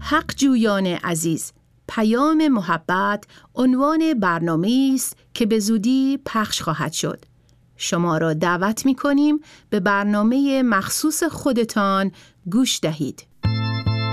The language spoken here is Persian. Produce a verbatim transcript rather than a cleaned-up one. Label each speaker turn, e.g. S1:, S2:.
S1: حق جویان عزیز، پیام محبت عنوان برنامه است که به زودی پخش خواهد شد. شما را دعوت می کنیم به برنامه مخصوص خودتان گوش دهید.